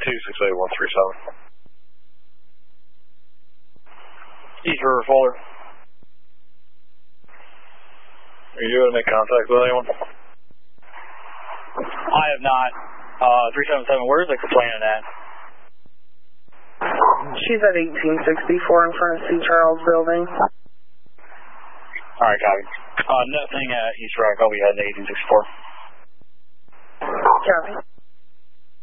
268-137. East River Fuller. Are you able to make contact with anyone? I have not. 377, where is the complainant at? She's at 1864 in front of C. Charles Building. Alright, copy. Nothing at East Rock. I'll be heading to 1864. Copy.